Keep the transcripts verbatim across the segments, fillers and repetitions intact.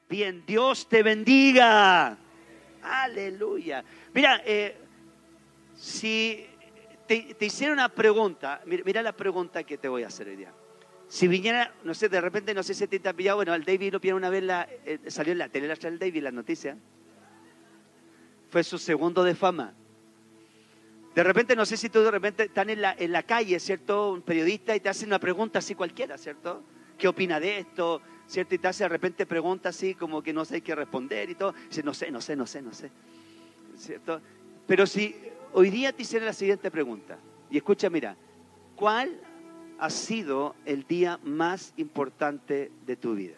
Bien, Dios te bendiga. Aleluya. Mira, eh, si te, te hiciera una pregunta, mira, mira la pregunta que te voy a hacer hoy día. Si viniera, no sé, de repente, no sé si te ha pillado, bueno, el David lo pilló una vez, la, eh, salió en la tele, el David, la noticia. Fue su segundo de fama. De repente, no sé si tú de repente están en la, en la calle, ¿cierto? Un periodista y te hace una pregunta así cualquiera, ¿cierto? ¿Qué opina de esto? ¿Cierto? Y te hace de repente preguntas así como que no sé qué responder y todo. Y dice, no sé, no sé, no sé, no sé. ¿Cierto? Pero si hoy día te hiciera la siguiente pregunta, y escucha, mira, ¿cuál ha sido el día más importante de tu vida?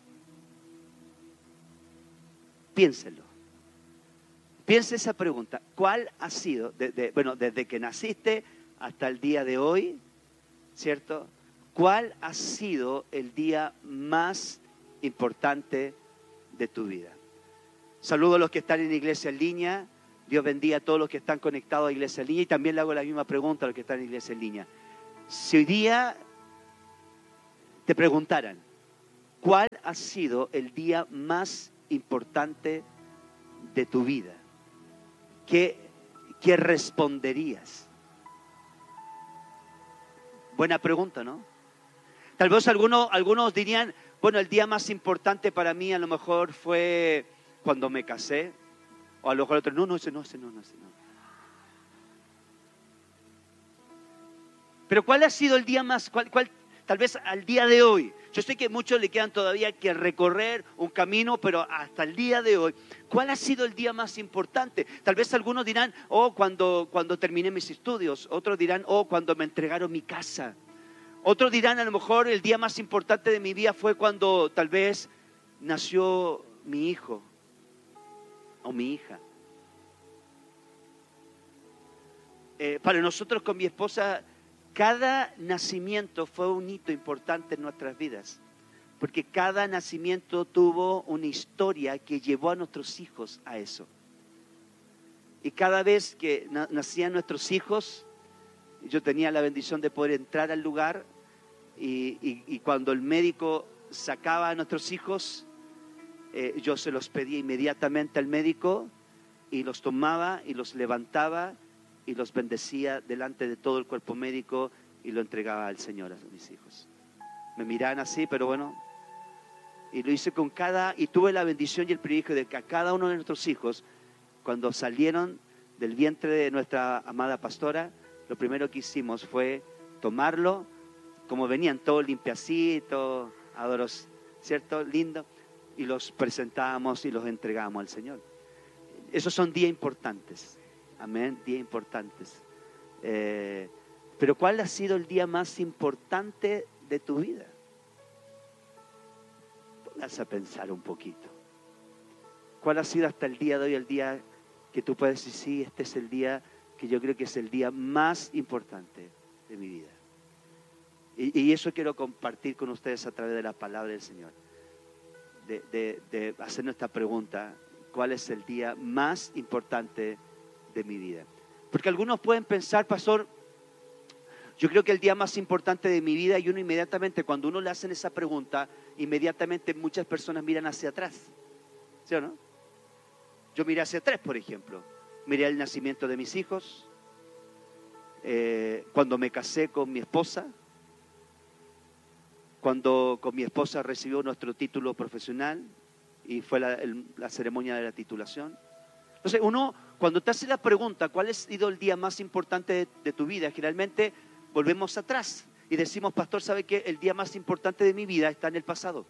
Piénselo. Piensa esa pregunta. ¿Cuál ha sido, de, de, bueno, desde que naciste hasta el día de hoy, ¿cierto? ¿Cuál ha sido el día más importante de tu vida? Saludo a los que están en Iglesia en Línea. Dios bendiga a todos los que están conectados a Iglesia en Línea. Y también le hago la misma pregunta a los que están en Iglesia en Línea. Si hoy día te preguntaran, ¿cuál ha sido el día más importante de tu vida? ¿Qué, qué responderías? Buena pregunta, ¿no? Tal vez algunos, algunos dirían, bueno, el día más importante para mí a lo mejor fue cuando me casé. O a lo mejor otro, no, no, ese no, ese no, no, ese no. Pero ¿cuál ha sido el día más, cuál, cuál, tal vez al día de hoy? Yo sé que muchos le quedan todavía que recorrer un camino, pero hasta el día de hoy, ¿cuál ha sido el día más importante? Tal vez algunos dirán, oh, cuando, cuando terminé mis estudios. Otros dirán, oh, cuando me entregaron mi casa. Otros dirán, a lo mejor el día más importante de mi vida fue cuando tal vez nació mi hijo o mi hija. Eh, para nosotros con mi esposa, cada nacimiento fue un hito importante en nuestras vidas, porque cada nacimiento tuvo una historia que llevó a nuestros hijos a eso. Y cada vez que na- nacían nuestros hijos, yo tenía la bendición de poder entrar al lugar y, y, y cuando el médico sacaba a nuestros hijos, eh, yo se los pedía inmediatamente al médico y los tomaba y los levantaba y los bendecía delante de todo el cuerpo médico y lo entregaba al Señor a mis hijos. Me miraban así, pero bueno, y lo hice con cada, y tuve la bendición y el privilegio de que a cada uno de nuestros hijos, cuando salieron del vientre de nuestra amada pastora, lo primero que hicimos fue tomarlo, como venían todos limpiacitos, adoros, ¿cierto? Lindo, y los presentábamos y los entregábamos al Señor. Esos son días importantes. Amén, días importantes. Eh, pero ¿cuál ha sido el día más importante de tu vida? Póngase a pensar un poquito. ¿Cuál ha sido hasta el día de hoy el día que tú puedes decir, sí, este es el día que yo creo que es el día más importante de mi vida? Y, y eso quiero compartir con ustedes a través de la palabra del Señor. De, de, de hacernos esta pregunta, ¿cuál es el día más importante de mi vida? Porque algunos pueden pensar, pastor, yo creo que el día más importante de mi vida, y uno inmediatamente, cuando uno le hacen esa pregunta, inmediatamente muchas personas miran hacia atrás, ¿sí o no? Yo miré hacia atrás, por ejemplo, miré el nacimiento de mis hijos, eh, cuando me casé con mi esposa, cuando con mi esposa recibió nuestro título profesional y fue la, el, la ceremonia de la titulación. Entonces uno, cuando te hace la pregunta, ¿cuál ha sido el día más importante de, de tu vida? Generalmente volvemos atrás y decimos, pastor, ¿sabe qué? El día más importante de mi vida está en el pasado.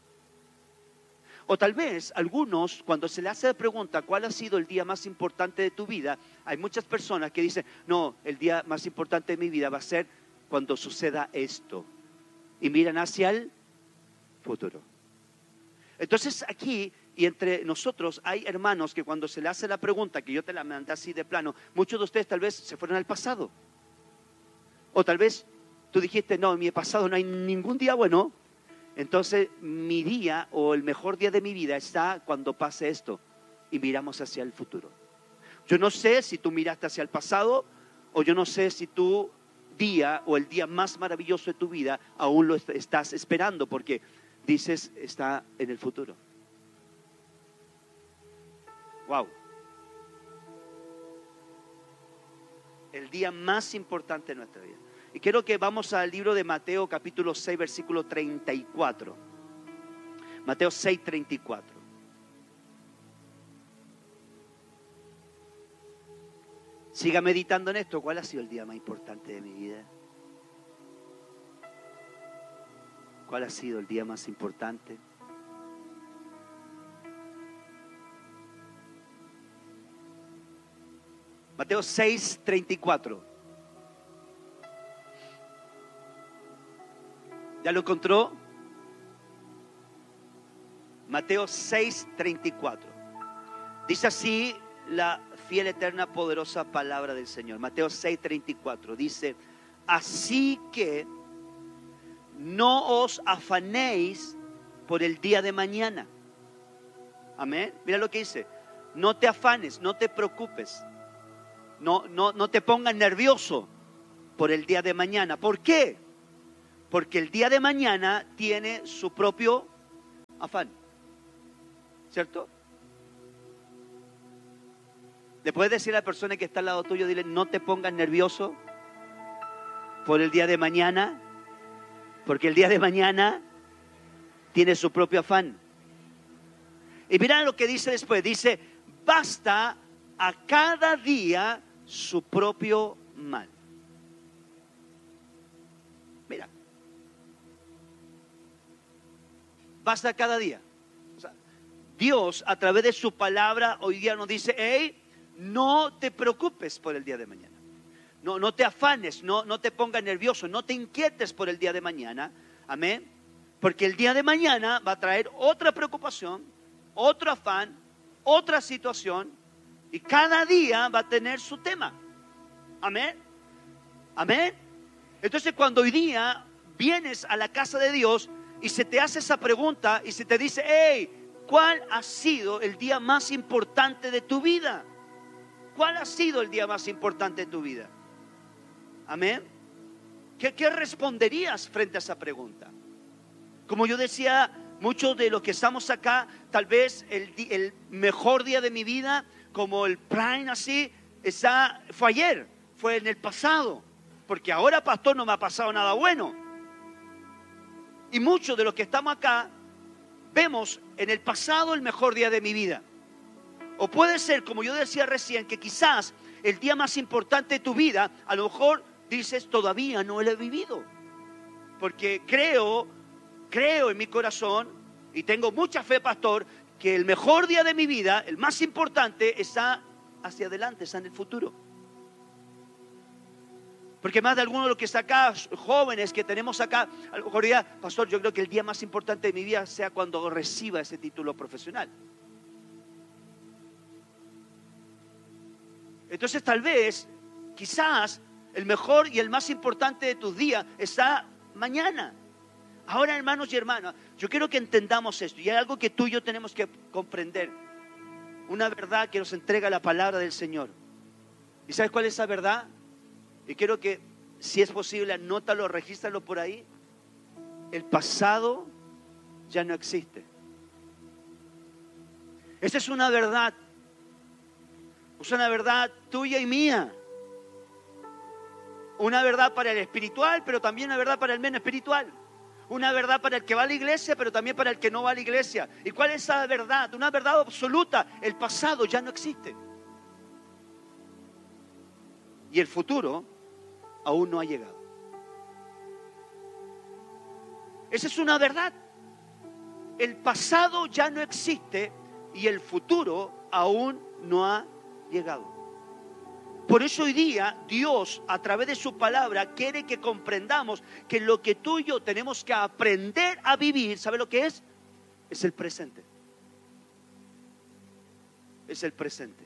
O tal vez algunos, cuando se le hace la pregunta, ¿cuál ha sido el día más importante de tu vida? Hay muchas personas que dicen, no, el día más importante de mi vida va a ser cuando suceda esto. Y miran hacia el futuro. Entonces aquí y entre nosotros hay hermanos que cuando se le hace la pregunta, que yo te la mandé así de plano, muchos de ustedes tal vez se fueron al pasado. O tal vez tú dijiste, no, en mi pasado no hay ningún día bueno. Entonces mi día o el mejor día de mi vida está cuando pase esto. Y miramos hacia el futuro. Yo no sé si tú miraste hacia el pasado o yo no sé si tú día o el día más maravilloso de tu vida aún lo estás esperando porque dices está en el futuro. Wow. El día más importante de nuestra vida. Y quiero que vamos al libro de Mateo capítulo seis, versículo treinta y cuatro. Mateo seis, treinta y cuatro. Siga meditando en esto. ¿Cuál ha sido el día más importante de mi vida? ¿Cuál ha sido el día más importante? Mateo seis, treinta y cuatro. ¿Ya lo encontró? Mateo seis, treinta y cuatro. Dice así la fiel, eterna, poderosa palabra del Señor. Mateo seis, treinta y cuatro. Dice: así que no os afanéis por el día de mañana. Amén. Mira lo que dice: no te afanes, no te preocupes. No, no, no te pongas nervioso por el día de mañana. ¿Por qué? Porque el día de mañana tiene su propio afán. ¿Cierto? Le puedes decir a la persona que está al lado tuyo, dile: no te pongas nervioso por el día de mañana, porque el día de mañana tiene su propio afán. Y mira lo que dice después. Dice: basta a cada día su propio mal. Mira, basta cada día. O sea, Dios a través de su palabra hoy día nos dice: hey, no te preocupes por el día de mañana. No, no te afanes, no, no te pongas nervioso, no te inquietes por el día de mañana. Amén. Porque el día de mañana va a traer otra preocupación, otro afán, otra situación. Y cada día va a tener su tema. Amén. Amén. Entonces cuando hoy día vienes a la casa de Dios y se te hace esa pregunta y se te dice: hey, ¿cuál ha sido el día más importante de tu vida? ¿Cuál ha sido el día más importante de tu vida? Amén. ¿Qué, qué responderías frente a esa pregunta? Como yo decía, muchos de los que estamos acá, tal vez el, el mejor día de mi vida, como el prime así, esa, fue ayer, fue en el pasado. Porque ahora, pastor, no me ha pasado nada bueno. Y muchos de los que estamos acá, vemos en el pasado el mejor día de mi vida. O puede ser, como yo decía recién, que quizás el día más importante de tu vida, a lo mejor dices: todavía no lo he vivido. Porque creo, creo en mi corazón, y tengo mucha fe, pastor, que el mejor día de mi vida, el más importante, está hacia adelante, está en el futuro. Porque más de alguno de los que está acá, jóvenes que tenemos acá, a lo mejor diría: pastor, yo creo que el día más importante de mi vida sea cuando reciba ese título profesional. Entonces tal vez, quizás, el mejor y el más importante de tus días está mañana. Ahora, hermanos y hermanas, yo quiero que entendamos esto. Y hay algo que tú y yo tenemos que comprender. Una verdad que nos entrega la palabra del Señor. ¿Y sabes cuál es esa verdad? Y quiero que, si es posible, anótalo, regístralo por ahí. El pasado ya no existe. Esa es una verdad. Es una verdad tuya y mía. Una verdad para el espiritual, pero también una verdad para el menos espiritual. Una verdad para el que va a la iglesia, pero también para el que no va a la iglesia. ¿Y cuál es esa verdad? Una verdad absoluta. El pasado ya no existe. Y el futuro aún no ha llegado. Esa es una verdad. El pasado ya no existe y el futuro aún no ha llegado. Por eso hoy día Dios, a través de su palabra, quiere que comprendamos que lo que tú y yo tenemos que aprender a vivir, ¿sabe lo que es? Es el presente. Es el presente.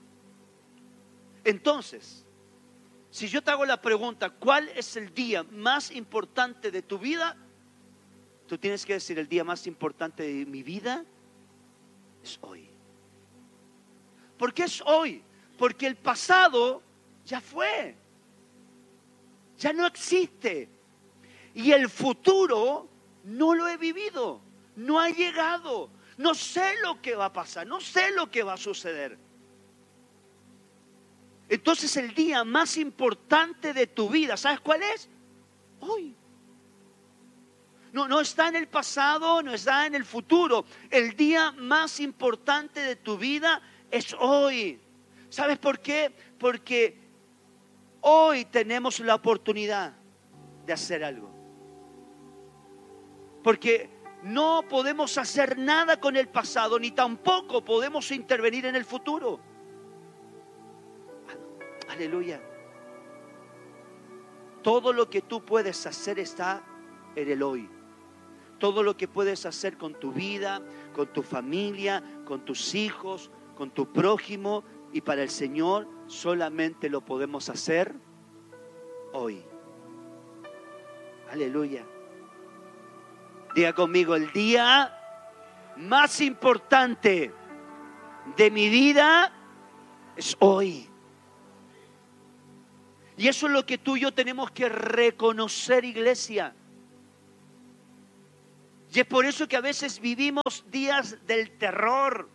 Entonces, si yo te hago la pregunta, ¿cuál es el día más importante de tu vida? Tú tienes que decir: el día más importante de mi vida es hoy. ¿Por qué es hoy? Porque el pasado ya fue, ya no existe. Y el futuro no lo he vivido, no ha llegado. No sé lo que va a pasar, no sé lo que va a suceder. Entonces el día más importante de tu vida, ¿sabes cuál es? Hoy. No, no está en el pasado, no está en el futuro. El día más importante de tu vida es hoy. ¿Sabes por qué? Porque hoy tenemos la oportunidad de hacer algo. Porque no podemos hacer nada con el pasado, ni tampoco podemos intervenir en el futuro. Aleluya. Todo lo que tú puedes hacer está en el hoy. Todo lo que puedes hacer con tu vida, con tu familia, con tus hijos, con tu prójimo y para el Señor, solamente lo podemos hacer hoy. Aleluya. Diga conmigo, el día más importante de mi vida es hoy. Y eso es lo que tú y yo tenemos que reconocer, iglesia. Y es por eso que a veces vivimos días del terror,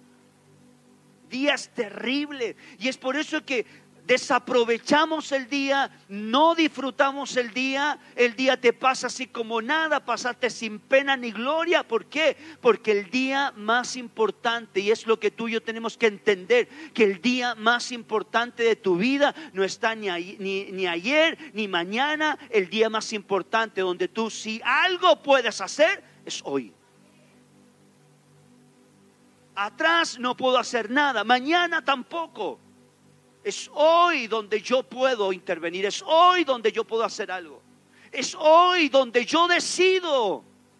días terribles. Y es por eso que desaprovechamos el día, no disfrutamos el día. El día te pasa así como nada, pasaste sin pena ni gloria. ¿Por qué? Porque el día más importante, y es lo que tú y yo tenemos que entender, que el día más importante de tu vida no está ni, ni, ni ayer ni mañana. El día más importante donde tú, si algo puedes hacer, es hoy. Atrás no puedo hacer nada, mañana tampoco. Es hoy donde yo puedo intervenir, es hoy donde yo puedo hacer algo. Es hoy donde yo decido.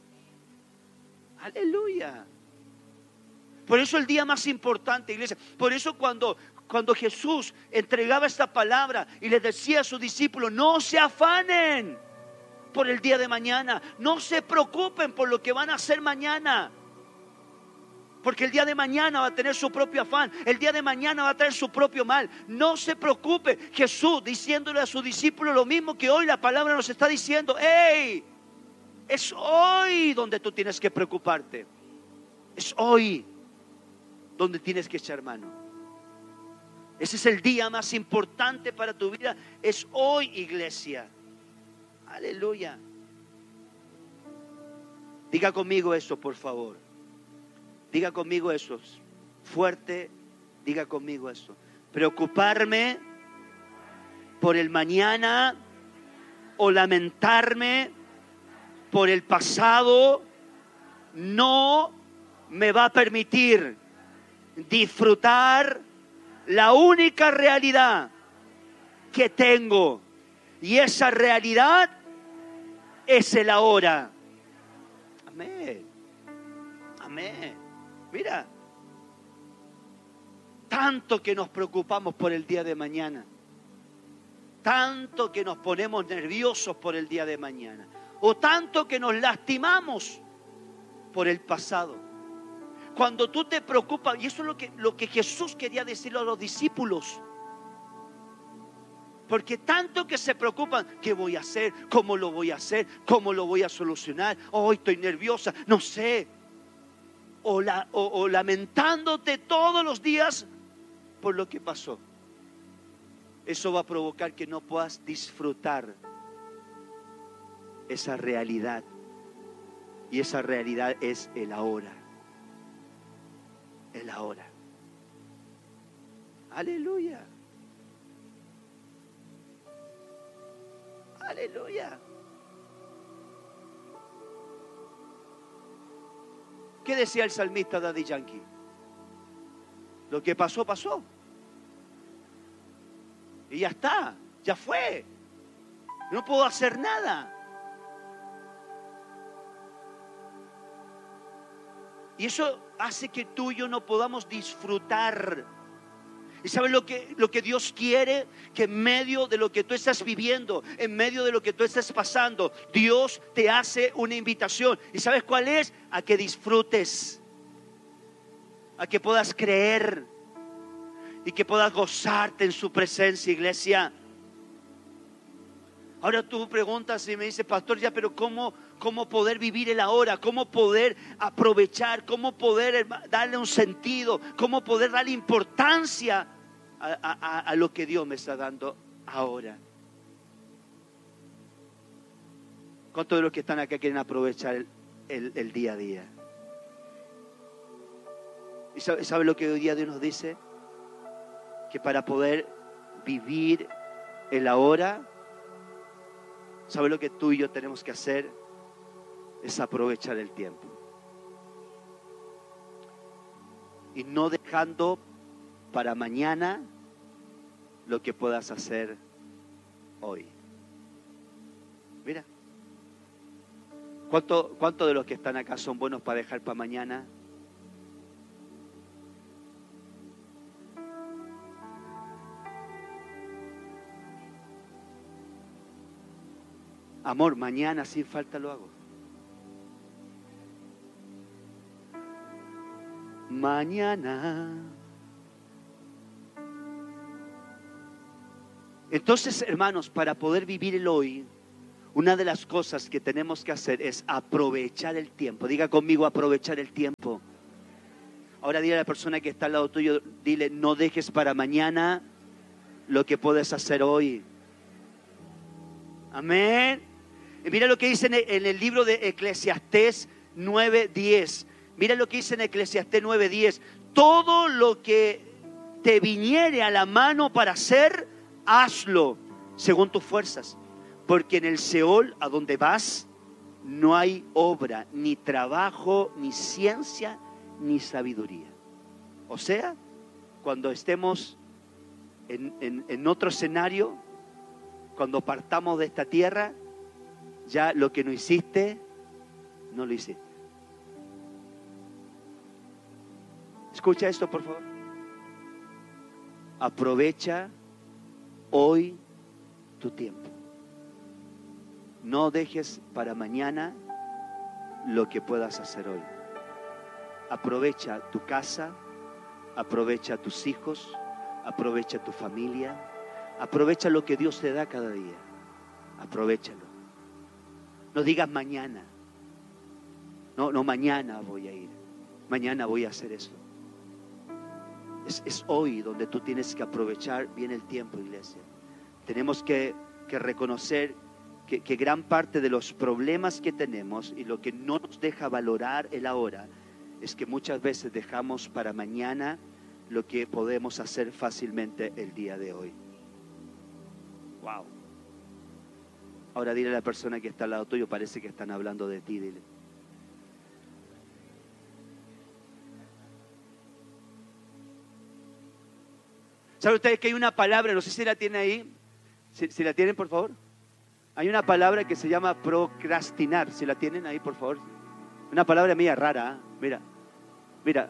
Aleluya. Por eso el día más importante, iglesia. Por eso cuando, cuando Jesús entregaba esta palabra y les decía a sus discípulos, no se afanen por el día de mañana, no se preocupen por lo que van a hacer mañana, porque el día de mañana va a tener su propio afán, el día de mañana va a traer su propio mal. No se preocupe. Jesús diciéndole a sus discípulos lo mismo que hoy la palabra nos está diciendo. ¡Ey! Es hoy donde tú tienes que preocuparte. Es hoy donde tienes que echar mano. Ese es el día más importante para tu vida. Es hoy, iglesia. Aleluya. Diga conmigo eso, por favor. Diga conmigo eso. Fuerte, diga conmigo eso. Preocuparme por el mañana o lamentarme por el pasado no me va a permitir disfrutar la única realidad que tengo. Y esa realidad es el ahora. Amén. Amén. Mira, tanto que nos preocupamos por el día de mañana, tanto que nos ponemos nerviosos por el día de mañana, o tanto que nos lastimamos por el pasado. Cuando tú te preocupas, y eso es lo que, lo que Jesús quería decirle a los discípulos, porque tanto que se preocupan, ¿qué voy a hacer? ¿Cómo lo voy a hacer? ¿Cómo lo voy a solucionar? Oh, estoy nerviosa, no sé. O, la, o, o lamentándote todos los días por lo que pasó. Eso va a provocar que no puedas disfrutar esa realidad. Y esa realidad es el ahora. El ahora. Aleluya. Aleluya. ¿Qué decía el salmista Daddy Yankee? Lo que pasó, pasó. Y ya está, ya fue. No puedo hacer nada. Y eso hace que tú y yo no podamos disfrutar. ¿Y sabes lo que, lo que Dios quiere? Que en medio de lo que tú estás viviendo, en medio de lo que tú estás pasando, Dios te hace una invitación. ¿Y sabes cuál es? A que disfrutes, a que puedas creer y que puedas gozarte en su presencia, iglesia. Ahora tú preguntas y me dices, pastor, ya, pero ¿cómo, cómo poder vivir el ahora, cómo poder aprovechar, cómo poder darle un sentido, cómo poder darle importancia a, a, a lo que Dios me está dando ahora. ¿Cuántos de los que están acá quieren aprovechar el, el, el día a día? ¿Y sabe, sabe lo que hoy día Dios nos dice? Que para poder vivir el ahora, ¿sabe lo que tú y yo tenemos que hacer? Es aprovechar el tiempo. Y no dejando para mañana lo que puedas hacer hoy. Mira. ¿Cuánto, cuánto de los que están acá son buenos para dejar para mañana? Amor, mañana sin falta lo hago. Mañana. Entonces, hermanos, para poder vivir el hoy, una de las cosas que tenemos que hacer es aprovechar el tiempo. Diga conmigo, aprovechar el tiempo. Ahora dile a la persona que está al lado tuyo, dile, no dejes para mañana lo que puedes hacer hoy. Amén. Y mira lo que dice en el, en el libro de Eclesiastés nueve diez. Mira lo que dice en Eclesiastés nueve diez. Todo lo que te viniere a la mano para hacer, hazlo según tus fuerzas. Porque en el Seol, a donde vas, no hay obra, ni trabajo, ni ciencia, ni sabiduría. O sea, cuando estemos en, en, en otro escenario, cuando partamos de esta tierra, ya lo que no hiciste, no lo hiciste. Escucha esto, por favor. Aprovecha hoy tu tiempo. No dejes para mañana lo que puedas hacer hoy. Aprovecha tu casa, aprovecha tus hijos, aprovecha tu familia, aprovecha lo que Dios te da cada día. Aprovéchalo. No digas mañana. No, no, mañana voy a ir. Mañana voy a hacer esto. Es, es hoy donde tú tienes que aprovechar bien el tiempo, iglesia. Tenemos que, que reconocer Que, que gran parte de los problemas que tenemos y lo que no nos deja valorar el ahora es que muchas veces dejamos para mañana lo que podemos hacer fácilmente el día de hoy. Wow. Ahora dile a la persona que está al lado tuyo, parece que están hablando de ti, dile. ¿Saben ustedes que hay una palabra, no sé si la tienen ahí? Si, si la tienen, por favor. Hay una palabra que se llama procrastinar. Si la tienen ahí, por favor. Una palabra mía rara, ¿eh? Mira, mira.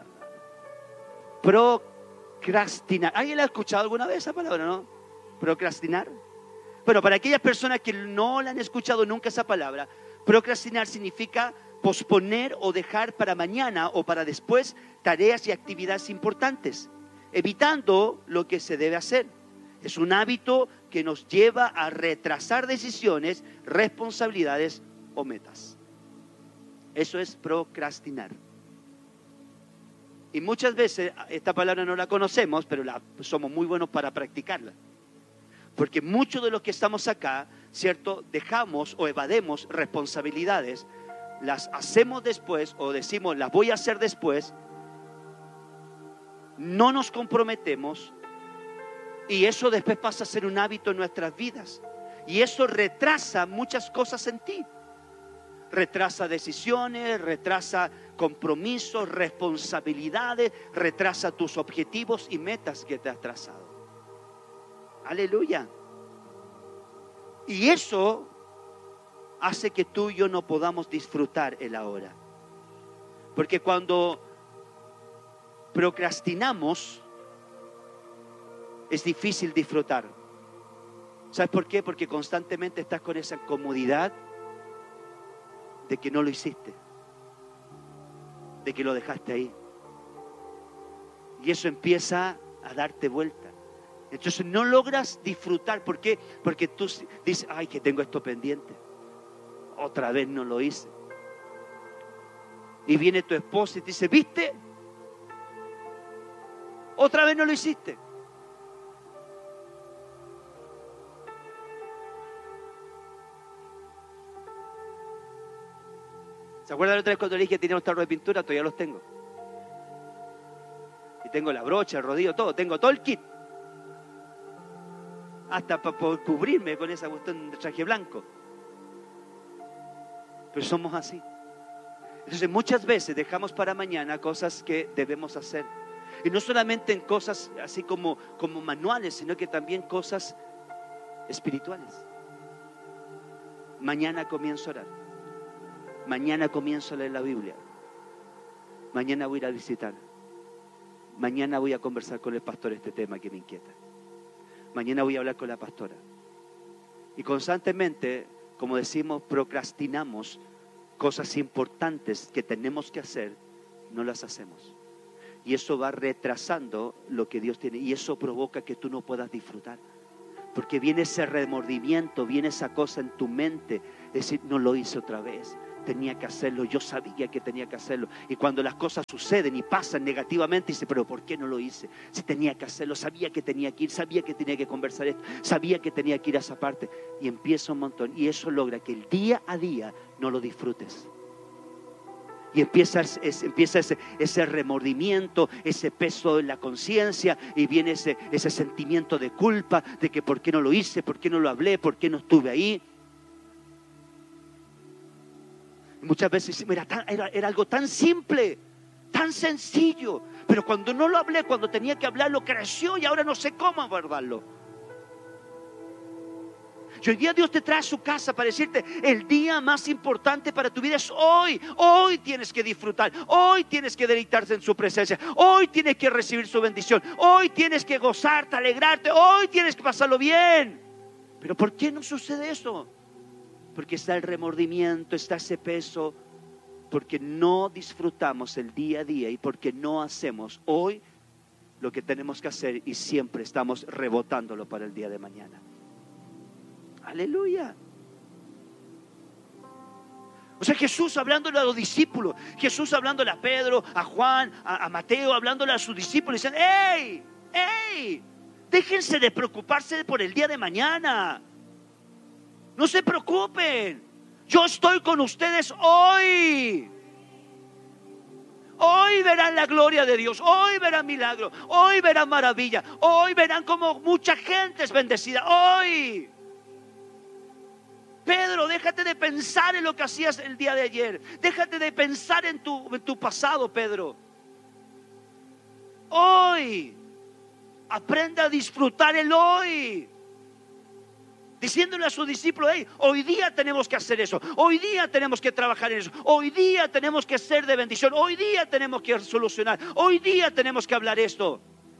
Procrastinar. ¿Alguien la ha escuchado alguna vez esa palabra, no? Procrastinar. Bueno, para aquellas personas que no la han escuchado nunca esa palabra, procrastinar significa posponer o dejar para mañana o para después tareas y actividades importantes, evitando lo que se debe hacer. Es un hábito que nos lleva a retrasar decisiones, responsabilidades o metas. Eso es procrastinar. Y muchas veces esta palabra no la conocemos, pero la, somos muy buenos para practicarla. Porque muchos de los que estamos acá, ¿cierto? Dejamos o evademos responsabilidades, las hacemos después o decimos las voy a hacer después, no nos comprometemos. Y eso después pasa a ser un hábito en nuestras vidas. Y eso retrasa muchas cosas en ti. Retrasa decisiones, retrasa compromisos, responsabilidades, retrasa tus objetivos y metas que te has trazado. Aleluya. Y eso hace que tú y yo no podamos disfrutar el ahora. Porque cuando procrastinamos, es difícil disfrutar. ¿Sabes por qué? Porque constantemente estás con esa comodidad de que no lo hiciste, de que lo dejaste ahí. Y eso empieza a darte vuelta. Entonces no logras disfrutar. ¿Por qué? Porque tú dices, ay, que tengo esto pendiente. otra vez no lo hice. Y viene tu esposa y te dice, ¿viste? Otra vez no lo hiciste. ¿Se acuerdan la otra vez cuando le dije que teníamos tarro de pintura? Todavía los tengo. Y tengo la brocha, el rodillo, todo. Tengo todo el kit. Hasta para poder cubrirme con esa cuestión de traje blanco. Pero somos así. Entonces muchas veces dejamos para mañana cosas que debemos hacer. Y no solamente en cosas así como, como manuales, sino que también cosas espirituales. Mañana comienzo a orar. Mañana comienzo a leer la Biblia. Mañana voy a ir a visitar. Mañana voy a conversar con el pastor este tema que me inquieta. Mañana voy a hablar con la pastora. Y constantemente, como decimos, procrastinamos cosas importantes que tenemos que hacer, no las hacemos. Y eso va retrasando lo que Dios tiene. Y eso provoca que tú no puedas disfrutar. Porque viene ese remordimiento, viene esa cosa en tu mente. Es decir, no lo hice otra vez. Tenía que hacerlo, yo sabía que tenía que hacerlo. Y cuando las cosas suceden y pasan negativamente, dice, pero ¿por qué no lo hice? Si tenía que hacerlo, sabía que tenía que ir, sabía que tenía que conversar esto, sabía que tenía que ir a esa parte. Y empieza un montón. Y eso logra que el día a día no lo disfrutes. Y empieza, es, empieza ese, ese remordimiento, ese peso en la conciencia, y viene ese, ese sentimiento de culpa, de que ¿por qué no lo hice? ¿Por qué no lo hablé? ¿Por qué no estuve ahí? Muchas veces era, tan, era, era algo tan simple, tan sencillo, pero cuando no lo hablé, cuando tenía que hablarlo, creció y ahora no sé cómo abordarlo. Y hoy día Dios te trae a su casa para decirte, el día más importante para tu vida es hoy. Hoy tienes que disfrutar, hoy tienes que deleitarte en su presencia, hoy tienes que recibir su bendición, hoy tienes que gozarte, alegrarte, hoy tienes que pasarlo bien. Pero ¿por qué no sucede eso? Porque está el remordimiento, está ese peso, porque no disfrutamos el día a día y porque no hacemos hoy lo que tenemos que hacer y siempre estamos rebotándolo para el día de mañana. Aleluya. O sea, Jesús hablándole a los discípulos, Jesús hablándole a Pedro, a Juan, a, a Mateo, hablándole a sus discípulos, dicen, ¡hey! ¡hey! Déjense de preocuparse por el día de mañana. No se preocupen. Yo estoy con ustedes hoy. Hoy verán la gloria de Dios. Hoy verán milagros. Hoy verán maravilla. Hoy verán como mucha gente es bendecida. Hoy. Pedro, déjate de pensar en lo que hacías el día de ayer. Déjate de pensar en tu, en tu pasado, Pedro. Hoy. Aprende a disfrutar el hoy. Diciéndole a sus discípulos, hey, hoy día tenemos que hacer eso, hoy día tenemos que trabajar en eso, hoy día tenemos que ser de bendición, hoy día tenemos que solucionar, hoy día tenemos que hablar esto.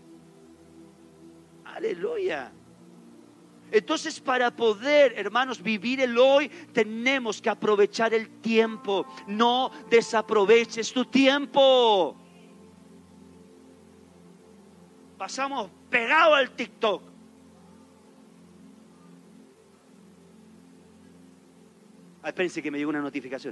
Aleluya. Entonces, para poder, hermanos, vivir el hoy, tenemos que aprovechar el tiempo. No desaproveches tu tiempo. Pasamos pegado al TikTok. Ah, espérense que me llegó una notificación.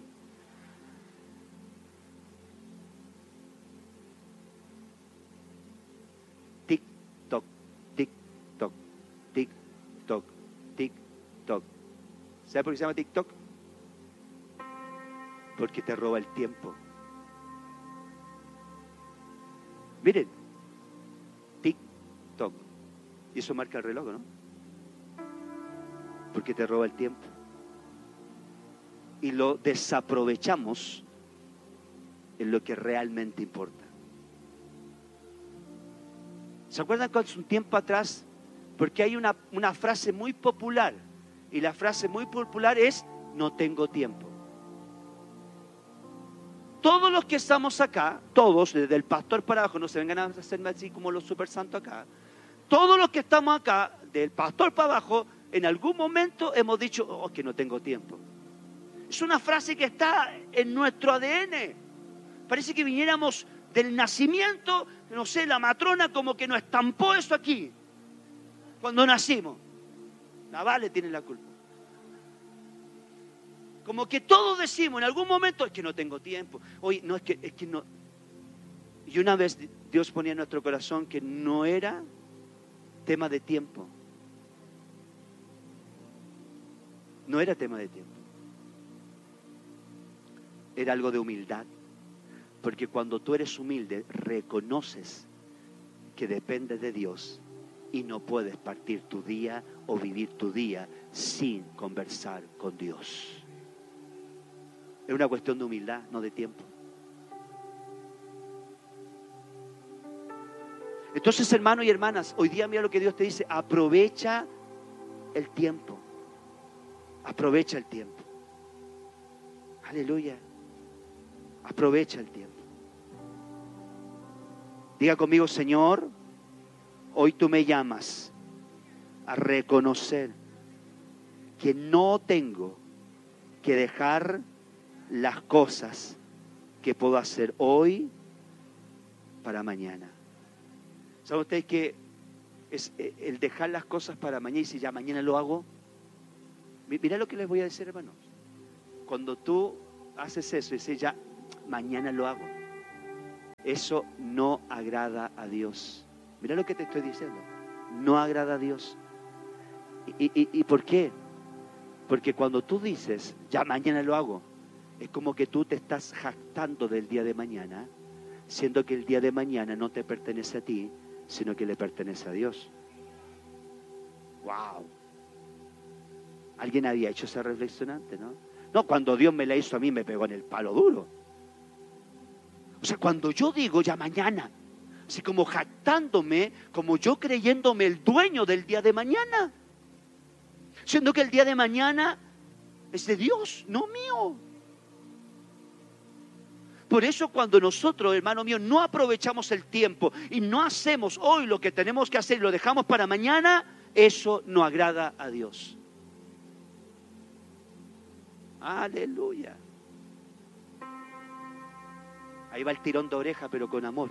TikTok, TikTok, TikTok, TikTok. ¿Sabe por qué se llama TikTok? Porque te roba el tiempo. Miren, TikTok. Y eso marca el reloj, ¿no? Porque te roba el tiempo. Y lo desaprovechamos en lo que realmente importa. ¿Se acuerdan cuando hace un tiempo atrás? Porque hay una, una frase muy popular. Y la frase muy popular es, no tengo tiempo. Todos los que estamos acá, todos, desde el pastor para abajo, no se vengan a hacerme así como los super santos acá. Todos los que estamos acá, del pastor para abajo, en algún momento hemos dicho, oh, que no tengo tiempo. Es una frase que está en nuestro A D N. Parece que viniéramos del nacimiento, no sé, la matrona como que nos estampó eso aquí. Cuando nacimos. La Vale tiene la culpa. Como que todos decimos en algún momento, es que no tengo tiempo. Oye, no, es que, es que no. Y una vez Dios ponía en nuestro corazón que no era tema de tiempo. No era tema de tiempo. Era algo de humildad. Porque cuando tú eres humilde, reconoces que dependes de Dios y no puedes partir tu día o vivir tu día sin conversar con Dios. Es una cuestión de humildad, no de tiempo. Entonces, hermanos y hermanas, hoy día mira lo que Dios te dice: aprovecha el tiempo. Aprovecha el tiempo. Aleluya. Aprovecha el tiempo. Diga conmigo: Señor, hoy tú me llamas a reconocer que no tengo que dejar las cosas que puedo hacer hoy para mañana. ¿Saben ustedes que es el dejar las cosas para mañana y si ya mañana lo hago? Mira lo que les voy a decir, hermanos. Cuando tú haces eso y dices ya mañana lo hago, eso no agrada a Dios. Mira lo que te estoy diciendo. No agrada a Dios. ¿Y, y, y por qué? Porque cuando tú dices ya mañana lo hago, es como que tú te estás jactando del día de mañana, siendo que el día de mañana no te pertenece a ti, sino que le pertenece a Dios. ¡Wow! ¿Alguien había hecho esa reflexión antes, no? No, cuando Dios me la hizo a mí me pegó en el palo duro. O sea, cuando yo digo ya mañana, así como jactándome, como yo creyéndome el dueño del día de mañana, siendo que el día de mañana es de Dios, no mío. Por eso cuando nosotros, hermano mío, no aprovechamos el tiempo y no hacemos hoy lo que tenemos que hacer y lo dejamos para mañana, eso no agrada a Dios. Aleluya. Ahí va el tirón de oreja, pero con amor.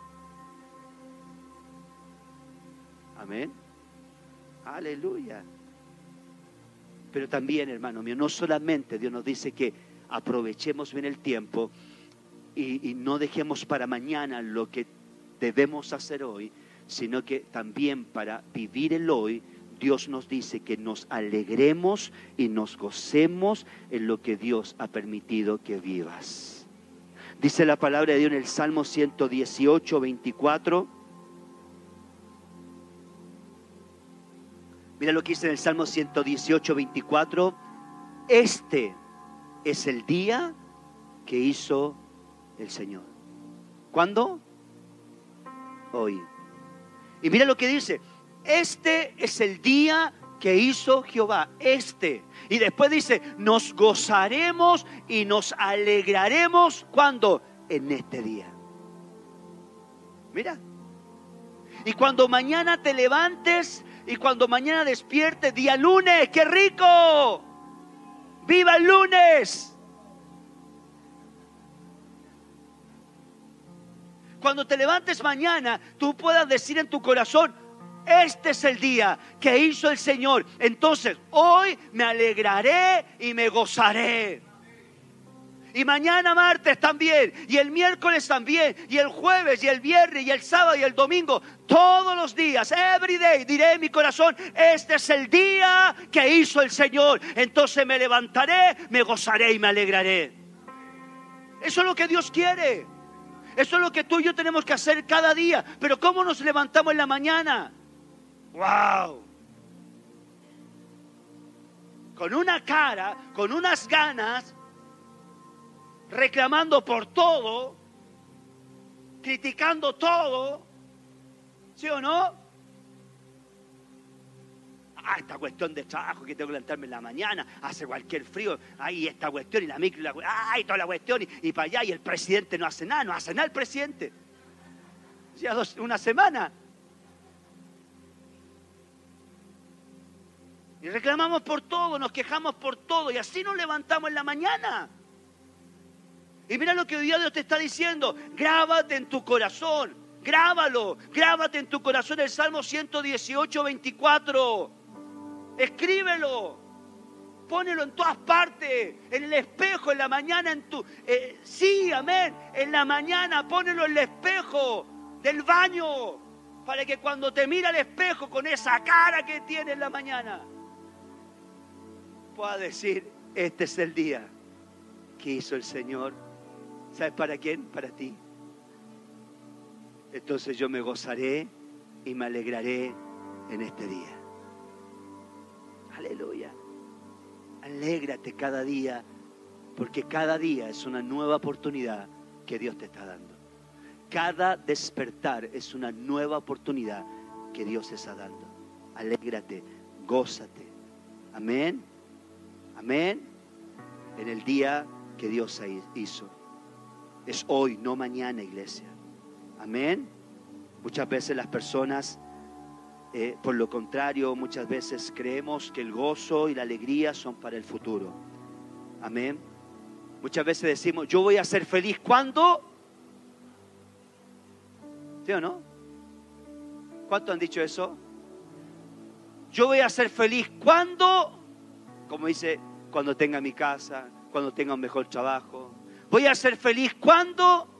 Amén. Aleluya. Pero también, hermano mío, no solamente Dios nos dice que aprovechemos bien el tiempo y, y no dejemos para mañana lo que debemos hacer hoy, sino que también para vivir el hoy, Dios nos dice que nos alegremos y nos gocemos en lo que Dios ha permitido que vivas. Dice la palabra de Dios en el Salmo ciento dieciocho, veinticuatro. Mira lo que dice en el Salmo ciento dieciocho, veinticuatro. Este es el día que hizo el Señor. ¿Cuándo? Hoy. Y mira lo que dice. Este es el día que hizo Jehová. Este. Y después dice, nos gozaremos y nos alegraremos. ¿Cuándo? En este día. Mira. Y cuando mañana te levantes y cuando mañana despiertes, día lunes, ¡qué rico! ¡Viva el lunes! Cuando te levantes mañana, tú puedas decir en tu corazón, este es el día que hizo el Señor. Entonces, hoy me alegraré y me gozaré. Y mañana martes también, y el miércoles también, y el jueves, y el viernes, y el sábado, y el domingo. Todos los días, every day, diré en mi corazón, este es el día que hizo el Señor. Entonces me levantaré, me gozaré y me alegraré. Eso es lo que Dios quiere. Eso es lo que tú y yo tenemos que hacer cada día. Pero ¿cómo nos levantamos en la mañana? ¡Wow! Con una cara, con unas ganas, reclamando por todo, criticando todo, ¿sí o no? Ah, esta cuestión de trabajo que tengo que levantarme en la mañana, hace cualquier frío, ahí esta cuestión y la micro, y la, ay, toda la cuestión, y, y para allá, y el presidente no hace nada, no hace nada el presidente. Ya dos, una semana. Y reclamamos por todo, nos quejamos por todo, y así nos levantamos en la mañana. Y mira lo que hoy día Dios te está diciendo, grábate en tu corazón, grábalo, grábate en tu corazón el Salmo ciento dieciocho, veinticuatro. Escríbelo. Pónelo en todas partes, en el espejo, en la mañana, en tu... Eh, sí, amén. En la mañana, pónelo en el espejo del baño, para que cuando te mira al espejo con esa cara que tiene en la mañana, pueda decir, este es el día que hizo el Señor. ¿Sabes para quién? Para ti. Entonces yo me gozaré y me alegraré en este día. Aleluya. Alégrate cada día, porque cada día es una nueva oportunidad que Dios te está dando. Cada despertar es una nueva oportunidad que Dios te está dando. Alégrate, gózate. Amén. Amén. En el día que Dios hizo. Es hoy, no mañana, iglesia. Amén. Muchas veces las personas, eh, por lo contrario, muchas veces creemos que el gozo y la alegría son para el futuro. Amén. Muchas veces decimos, yo voy a ser feliz cuando... ¿Sí o no? ¿Cuántos han dicho eso? Yo voy a ser feliz cuando, como dice, cuando tenga mi casa, cuando tenga un mejor trabajo. Voy a ser feliz cuando